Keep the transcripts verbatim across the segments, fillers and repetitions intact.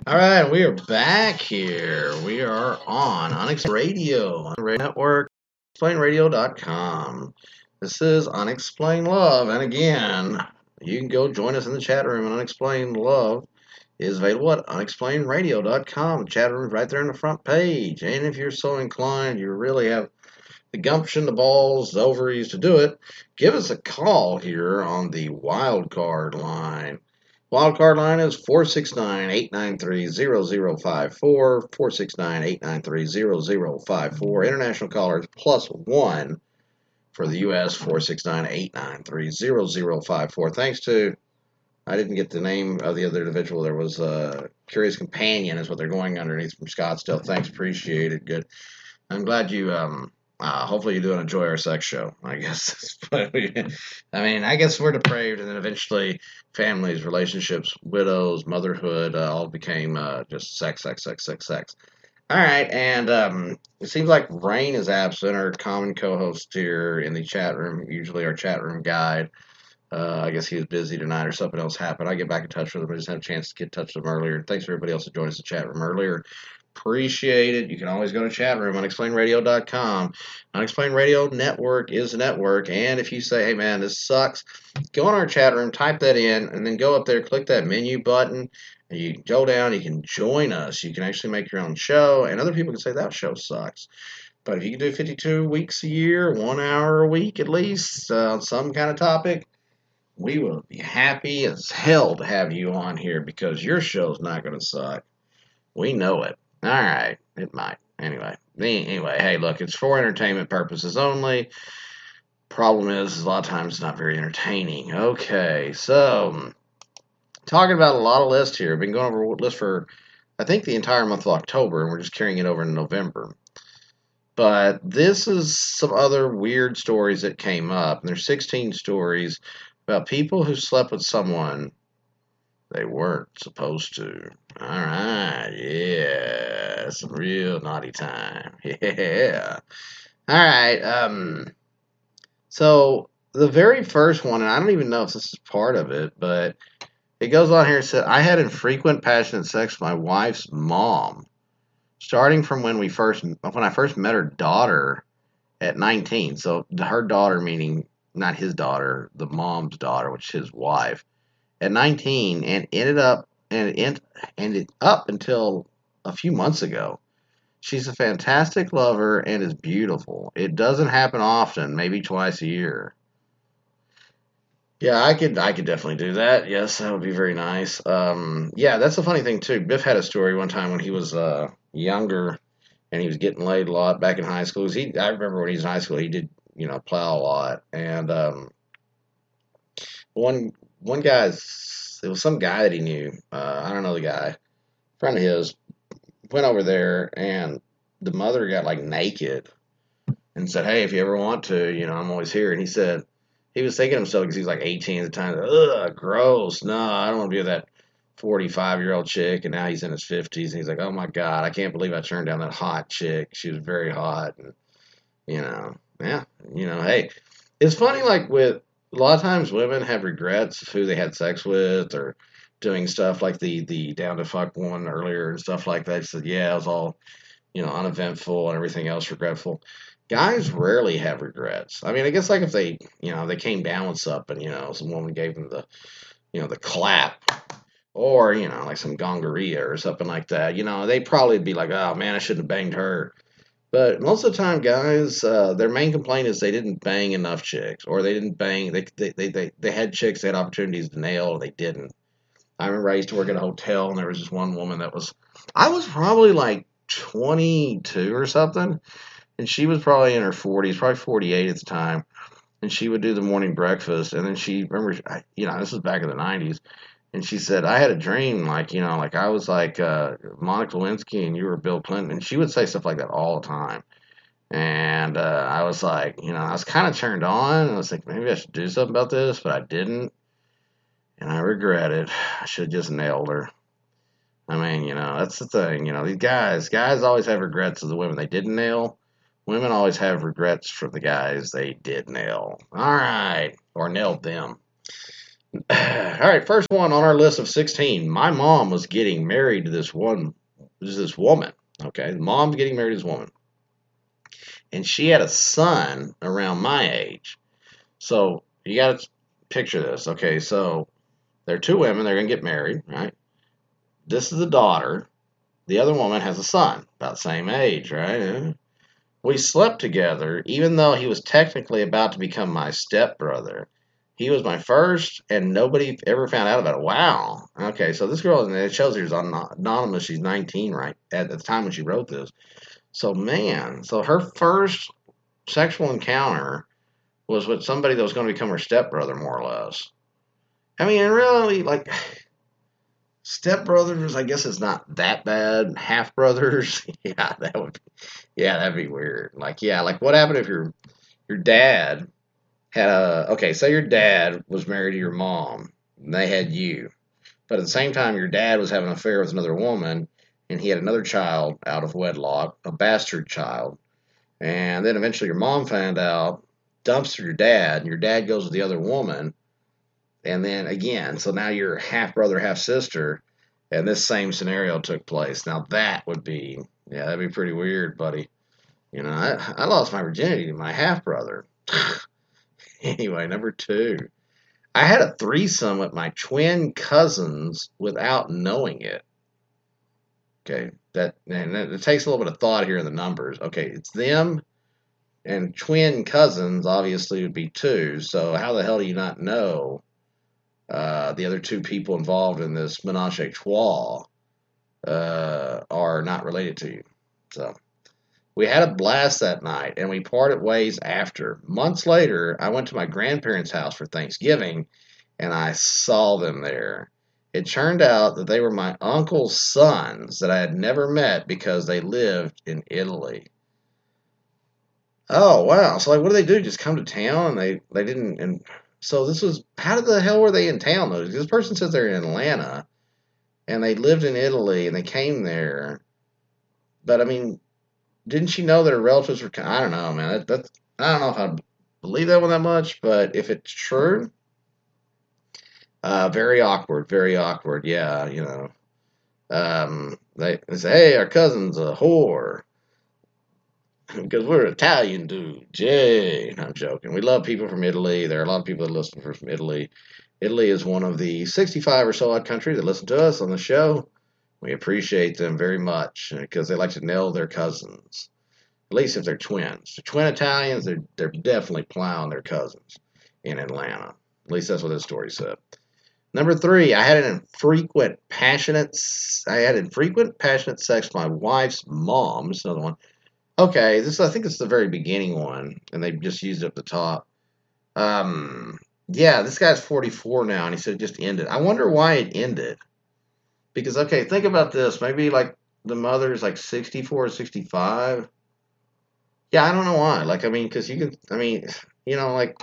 All right, we are back here. We are on Onyx Radio on the Radio Network, explain radio dot com. This is Unexplained Love, and again, you can go join us in the chat room. And Unexplained Love is available at unexplained radio dot com. The chat room is right there on the front page. And if you're so inclined, you really have the gumption, the balls, the ovaries to do it, give us a call here on the wild card line. Wildcard line is four six nine, eight nine three, zero zero five four, four six nine, eight nine three, zero zero five four. International callers plus one for the U S, four six nine, eight nine three, zero zero five four. Thanks to, I didn't get the name of the other individual. There was a Curious Companion is what they're going underneath from Scottsdale. Thanks, appreciate it. Good. I'm glad you, um, uh, hopefully you do enjoy our sex show, I guess. I mean, I guess we're depraved, and then eventually families, relationships, widows, motherhood, uh, all became uh, just sex, sex, sex, sex, sex. All right, and um, it seems like Rain is absent, our common co-host here in the chat room, usually our chat room guide. Uh, I guess he was busy tonight or something else happened. I get back in touch with him. I just had a chance to get in touch with him earlier. Thanks for everybody else that joined us in the chat room earlier. Appreciate it. You can always go to chat room, unexplained radio dot com. Unexplained Radio Network is a network. And if you say, hey, man, this sucks, go on our chat room, type that in, and then go up there, click that menu button, and you go down. You can join us. You can actually make your own show, and other people can say that show sucks. But if you can do fifty-two weeks a year, one hour a week at least, uh, on some kind of topic, we will be happy as hell to have you on here because your show's not going to suck. We know it. All right. It might. Anyway. Anyway, hey, look, it's for entertainment purposes only. Problem is, a lot of times it's not very entertaining. Okay, so talking about a lot of lists here. Been going over lists for, I think, the entire month of October, and we're just carrying it over in November. But this is some other weird stories that came up. And there's sixteen stories about people who slept with someone they weren't supposed to. All right, yeah, some real naughty time. Yeah. All right. Um. So the very first one, and I don't even know if this is part of it, but it goes on here. It said, I had infrequent, passionate sex with my wife's mom, starting from when we first, when I first met her daughter at nineteen. So her daughter, meaning not his daughter, the mom's daughter, which is his wife, at nineteen, and ended up and it ended up until a few months ago. She's a fantastic lover and is beautiful. It doesn't happen often, maybe twice a year. Yeah, I could I could definitely do that. Yes, that would be very nice. Um, yeah, that's a funny thing too. Biff had a story one time when he was uh, younger and he was getting laid a lot back in high school. He I remember when he was in high school, he did you know plow a lot, and um, one one guy's it was some guy that he knew. Uh, I don't know the guy, friend of his went over there, and the mother got like naked and said, "Hey, if you ever want to, you know, I'm always here." And he said he was thinking to himself because he was like eighteen at the time. Ugh, gross. No, I don't want to be with that forty-five year old chick. And now he's in his fifties, and he's like, "Oh my god, I can't believe I turned down that hot chick. She was very hot." And you know, yeah, you know, hey, it's funny. Like with a lot of times, women have regrets of who they had sex with or doing stuff like the the down to fuck one earlier and stuff like that. She said, "Yeah, it was all you know uneventful and everything else regretful." Guys rarely have regrets. I mean, I guess like if they, you know, they came down with something, you know, some woman gave them the, you know, the clap, or you know, like some gongoria or something like that. You know, they probably be like, "Oh man, I shouldn't have banged her." But most of the time, guys, uh, their main complaint is they didn't bang enough chicks, or they didn't bang. They they they they, they had chicks, they had opportunities to nail, and they didn't. I remember I used to work at a hotel, and there was this one woman that was, I was probably like twenty-two or something. And she was probably in her forties, probably forty-eight at the time. And she would do the morning breakfast. And then she, remember, you know, this was back in the nineties. And she said, I had a dream, like, you know, like I was like uh, Monica Lewinsky and you were Bill Clinton. And she would say stuff like that all the time. And uh, I was like, you know, I was kind of turned on. I was like, maybe I should do something about this, but I didn't. And I regret it. I should have just nailed her. I mean, you know, that's the thing. You know, these guys, guys always have regrets of the women they didn't nail. Women always have regrets from the guys they did nail. All right. Or nailed them. All right, first one on our list of sixteen. My mom was getting married to this one, this woman. Okay, mom's getting married to this woman, and she had a son around my age. So you got to picture this. Okay, so there are two women. They're gonna get married, right? This is the daughter. The other woman has a son, about the same age, right? We slept together, even though he was technically about to become my stepbrother. He was my first, and nobody ever found out about it. Wow. Okay, so this girl, and it shows she's anonymous. She's nineteen, right, at the time when she wrote this. So, man, so her first sexual encounter was with somebody that was going to become her stepbrother, more or less. I mean, really, like, stepbrothers, I guess it's not that bad. Half brothers, yeah, that would, yeah, that'd be weird. Like, yeah, like what happened if your your dad had a okay, say your dad was married to your mom, and they had you, but at the same time, your dad was having an affair with another woman, and he had another child out of wedlock, a bastard child, and then eventually your mom found out, dumps your dad, and your dad goes with the other woman. And then again, so now you're half brother, half sister, and this same scenario took place. Now that would be, yeah, that'd be pretty weird, buddy. You know, I, I lost my virginity to my half brother. Anyway, number two, I had a threesome with my twin cousins without knowing it. Okay, that and it takes a little bit of thought here in the numbers. Okay, it's them and twin cousins. Obviously, would be two. So how the hell do you not know? Uh, the other two people involved in this menage a trois uh, are not related to you. So we had a blast that night, and we parted ways after. Months later, I went to my grandparents' house for Thanksgiving, and I saw them there. It turned out that they were my uncle's sons that I had never met because they lived in Italy. Oh wow! So like, what do they do? Just come to town, and they they didn't. And so this was how the hell were they in town though? This person says they're in Atlanta, and they lived in Italy, and they came there. But I mean, didn't she know that her relatives were? I don't know, man. That, that's I don't know if I believe that one that much, but if it's true, uh, very awkward, very awkward. Yeah, you know. Um, they, they say, hey, our cousin's a whore. Because we're Italian dude, Jay. I'm joking. We love people from Italy. There are a lot of people that listen for from Italy. Italy is one of the sixty-five or so odd countries that listen to us on the show. We appreciate them very much because they like to nail their cousins. At least if they're twins. They're twin Italians, they're, they're definitely plowing their cousins in Atlanta. At least that's what this story said. Number three, I had an infrequent, passionate, I had infrequent, passionate sex with my wife's mom. This is another one. Okay, this I think it's the very beginning one, and they just used it at the top. Um, yeah, this guy's forty-four now, and he said it just ended. I wonder why it ended. Because, okay, think about this. Maybe, like, the mother's, like, sixty-four or sixty-five. Yeah, I don't know why. Like, I mean, because you can, I mean, you know, like,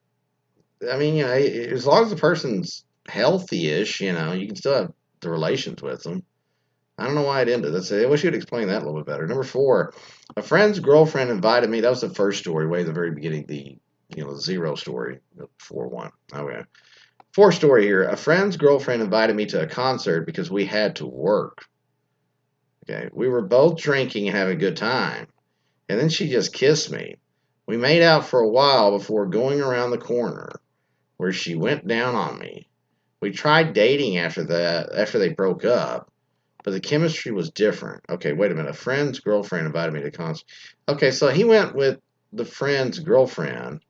I mean, you know, as long as the person's healthy-ish, you know, you can still have the relations with them. I don't know why it ended. That's, I wish you'd explain that a little bit better. Number four, a friend's girlfriend invited me. That was the first story, way at the very beginning, the, you know, the zero story, the four one. Okay. Fourth story here. A friend's girlfriend invited me to a concert because we had to work. Okay. We were both drinking and having a good time. And then she just kissed me. We made out for a while before going around the corner where she went down on me. We tried dating after that, after they broke up. But the chemistry was different. Okay, wait a minute. A friend's girlfriend invited me to concert. Okay, so he went with the friend's girlfriend,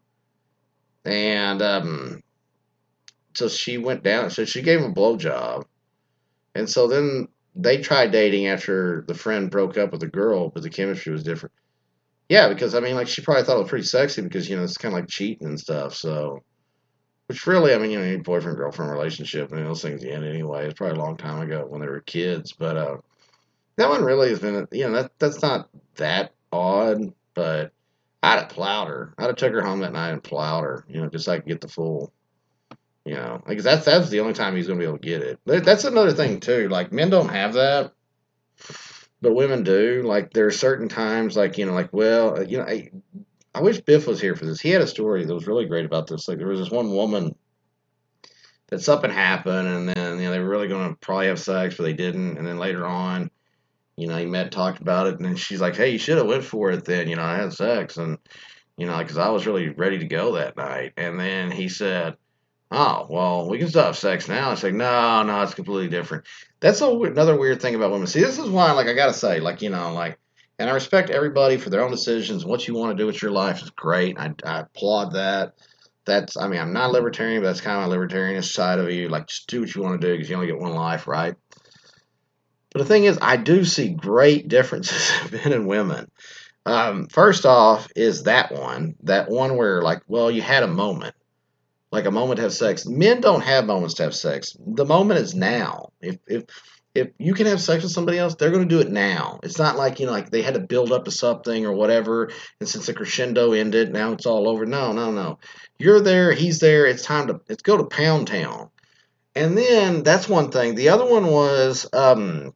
and um, so she went down. So she gave him a blowjob, and so then they tried dating after the friend broke up with the girl, but the chemistry was different. Yeah, because I mean, like she probably thought it was pretty sexy because you know it's kind of like cheating and stuff. So, which really, I mean, you know, any boyfriend girlfriend relationship, I mean, those things end anyway. It's probably a long time ago when they were kids, but uh. That one really has been, you know, that that's not that odd, but I'd have plowed her. I'd have took her home that night and plowed her, you know, just so I could get the full, you know, because that's that's the only time he's going to be able to get it. That's another thing too. Like men don't have that, but women do. Like there are certain times, like you know, like well, you know, I, I wish Biff was here for this. He had a story that was really great about this. Like there was this one woman that something happened, and then you know they were really going to probably have sex, but they didn't, and then later on, you know, he met, talked about it, and then she's like, "Hey, you should have went for it then." You know, I had sex, and you know, because I was really ready to go that night, and then he said, "Oh, well, we can still have sex now." I say, "No, no, it's completely different." That's a, another weird thing about women. See, this is why, like, I gotta say, like, you know, like, and I respect everybody for their own decisions. What you want to do with your life is great. I, I applaud that. That's, I mean, I'm not libertarian, but that's kind of my libertarianist side of you. Like, just do what you want to do because you only get one life, right? But the thing is, I do see great differences in men and women. Um, first off, is that one, that one where, like, well, you had a moment like a moment to have sex. Men don't have moments to have sex. The moment is now. If if if you can have sex with somebody else, they're going to do it now. It's not like you know, like they had to build up to something or whatever, and since the crescendo ended, now it's all over. No, no, no. You're there. He's there. It's time to let's go to Pound Town. And then that's one thing. The other one was um,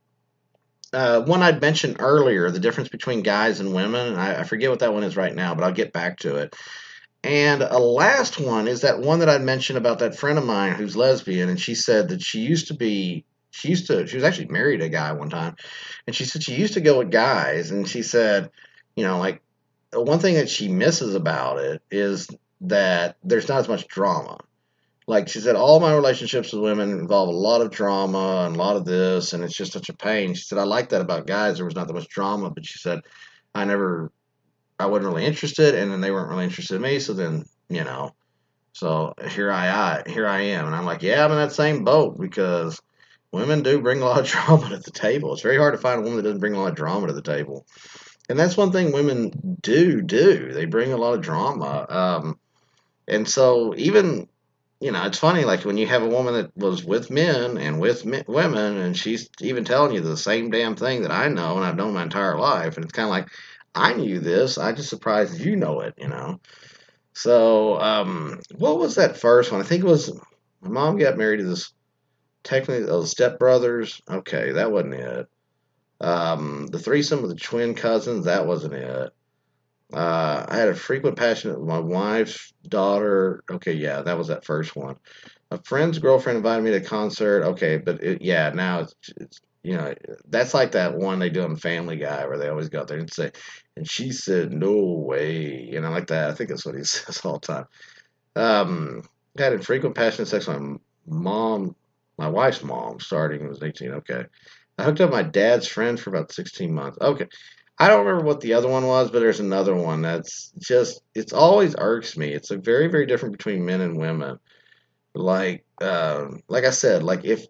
uh, one I'd mentioned earlier, the difference between guys and women. And I, I forget what that one is right now, but I'll get back to it. And a last one is that one that I mentioned about that friend of mine who's lesbian, and she said that she used to be, she used to, she was actually married to a guy one time, and she said she used to go with guys, and she said, you know, like one thing that she misses about it is that there's not as much drama. Like she said, all my relationships with women involve a lot of drama and a lot of this, and it's just such a pain. She said, I like that about guys. There was not that much drama, but she said, I never I wasn't really interested, and then they weren't really interested in me. So then, you know, so here I, I here I am, and I'm like, yeah, I'm in that same boat because women do bring a lot of drama to the table. It's very hard to find a woman that doesn't bring a lot of drama to the table, and that's one thing women do do. They bring a lot of drama, um, and so even. You know, it's funny, like when you have a woman that was with men and with men, women, and she's even telling you the same damn thing that I know and I've known my entire life. And it's kind of like, I knew this. I just surprised you know it, you know. So, um, what was that first one? I think it was my mom got married to this technically those stepbrothers. Okay, that wasn't it. Um, the threesome with the twin cousins. That wasn't it. Uh, I had a frequent passion with my wife's daughter. Okay, yeah, that was that first one. A friend's girlfriend invited me to a concert. Okay, but it, yeah, now it's, it's you know that's like that one they do on Family Guy where they always go out there and say, and she said no way, you know, like that. I think that's what he says all the time. Um, I had a frequent passionate sex with my mom, my wife's mom, starting when I was eighteen. Okay, I hooked up with my dad's friend for about sixteen months. Okay, I don't remember what the other one was, but there's another one that's just it's always irks me. It's a very very different between men and women. Like, um, like I said, like if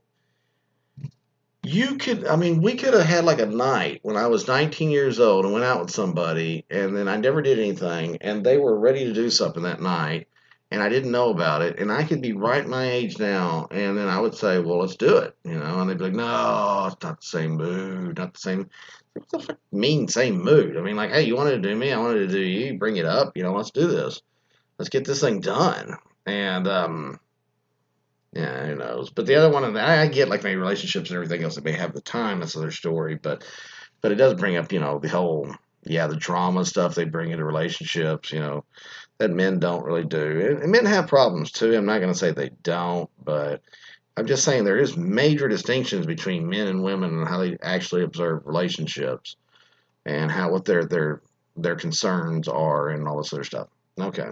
you could, I mean, we could have had like a night when I was nineteen years old and went out with somebody, and then I never did anything, and they were ready to do something that night, and I didn't know about it, and I could be right my age now, and then I would say, well, let's do it, you know, and they'd be like, no, it's not the same mood, not the same. What the fuck mean same mood? I mean, like, hey, you wanted to do me, I wanted to do you, bring it up, you know, let's do this, let's get this thing done, and um. Yeah, who knows? But the other one, and I, I get like maybe relationships and everything else that may have the time. That's another story. But but it does bring up, you know, the whole yeah, the drama stuff they bring into relationships. You know, that men don't really do. And, and men have problems too. I'm not going to say they don't, but I'm just saying there is major distinctions between men and women and how they actually observe relationships and how what their their their concerns are and all this other stuff. Okay.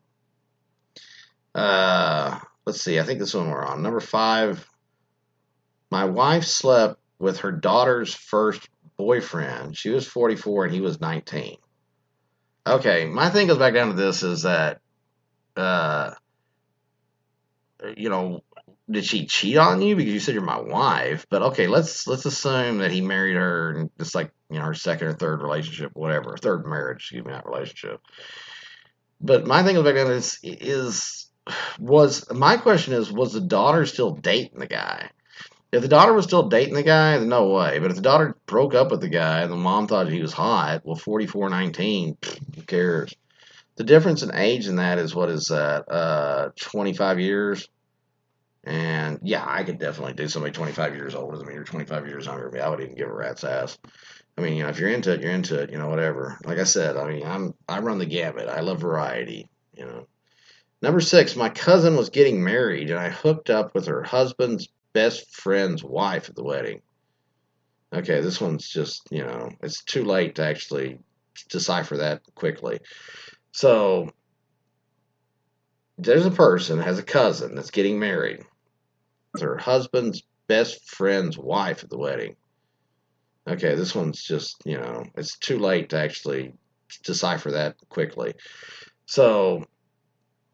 Uh, let's see. I think this one we're on number five. My wife slept with her daughter's first boyfriend. She was forty-four and he was nineteen. Okay, my thing goes back down to this is that, uh, you know, did she cheat on you because you said you're my wife? But okay, let's let's assume that he married her and it's like you know her second or third relationship, whatever, third marriage. Excuse me, not relationship. But my thing goes back down to this is was my question is was the daughter still dating the guy? If the daughter was still dating the guy, then no way. But if the daughter broke up with the guy and the mom thought he was hot, well, forty-four, nineteen, who cares? The difference in age in that is what is that? Uh, twenty-five years. And yeah, I could definitely do somebody twenty-five years older than me or twenty-five years younger than me. I would even give a rat's ass. I mean, you know, if you're into it, you're into it. You know, whatever. Like I said, I mean, I'm I run the gamut. I love variety. You know. Number six, my cousin was getting married and I hooked up with her husband's best friend's wife at the wedding. Okay, this one's just, you know, it's too late to actually decipher that quickly. So there's a person has a cousin that's getting married with her husband's best friend's wife at the wedding. Okay, this one's just, you know, it's too late to actually decipher that quickly. So